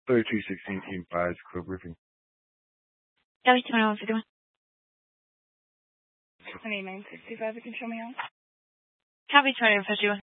3216 Team 5's crew briefing. Copy 2151. 2965, you can show me out. Copy 2151.